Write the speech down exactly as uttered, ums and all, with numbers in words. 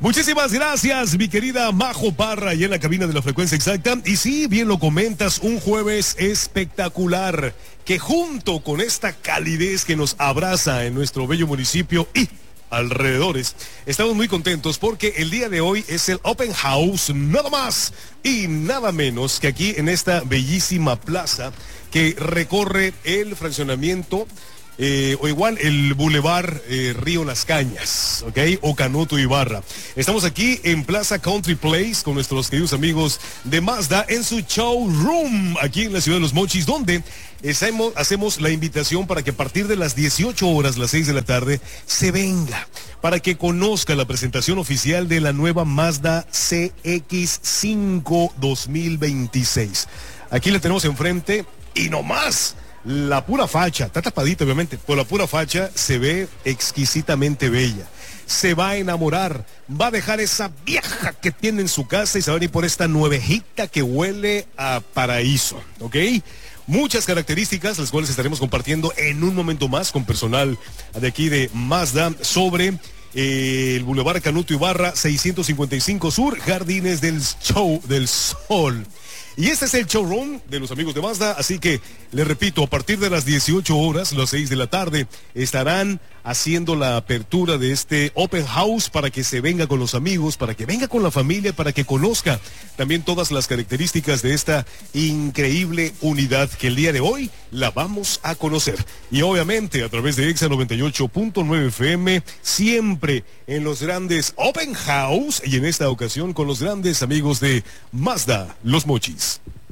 Muchísimas gracias, mi querida Majo Parra, y en la cabina de la frecuencia exacta. Y sí, bien lo comentas, un jueves espectacular, que junto con esta calidez que nos abraza en nuestro bello municipio y alrededores, estamos muy contentos porque el día de hoy es el Open House, nada más y nada menos que aquí en esta bellísima plaza que recorre el fraccionamiento Eh, o igual el Boulevard eh, Río Las Cañas, ¿ok? O Canuto Ibarra. Estamos aquí en Plaza Country Place con nuestros queridos amigos de Mazda en su showroom aquí en la ciudad de Los Mochis, donde hacemos, hacemos la invitación para que a partir de las dieciocho horas, las seis de la tarde, se venga para que conozca la presentación oficial de la nueva Mazda C X cinco dos mil veintiséis. Aquí la tenemos enfrente y no más. La pura facha, está tapadita obviamente, pero la pura facha se ve exquisitamente bella. Se va a enamorar, va a dejar esa vieja que tiene en su casa y se va a ir por esta nuevejita que huele a paraíso, ¿ok? Muchas características, las cuales estaremos compartiendo en un momento más con personal de aquí de Mazda sobre eh, el Boulevard Canuto Ibarra, seiscientos cincuenta y cinco Sur, Jardines del Show del Sol. Y este es el showroom de los amigos de Mazda, así que les repito, a partir de las dieciocho horas, las seis de la tarde, estarán haciendo la apertura de este Open House para que se venga con los amigos, para que venga con la familia, para que conozca también todas las características de esta increíble unidad que el día de hoy la vamos a conocer. Y obviamente a través de Exa noventa y ocho punto nueve F M, siempre en los grandes Open House y en esta ocasión con los grandes amigos de Mazda, Los Mochis.